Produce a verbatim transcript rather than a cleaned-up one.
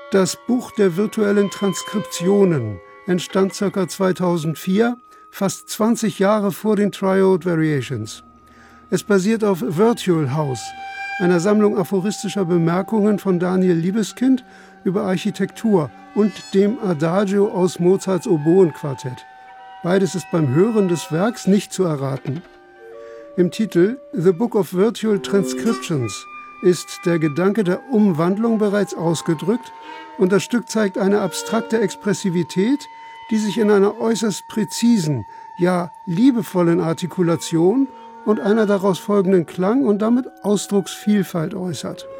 Das Buch der virtuellen Transkriptionen entstand ca. zweitausendvier, fast zwanzig Jahre vor den Triode Variations. Es basiert auf Virtual House, einer Sammlung aphoristischer Bemerkungen von Daniel Libeskind über Architektur und dem Adagio aus Mozarts Oboenquartett. Beides ist beim Hören des Werks nicht zu erraten. Im Titel The Book of Virtual Transcriptions ist der Gedanke der Umwandlung bereits ausgedrückt und das Stück zeigt eine abstrakte Expressivität, die sich in einer äußerst präzisen, ja liebevollen Artikulation und einer daraus folgenden Klang- und damit Ausdrucksvielfalt äußert.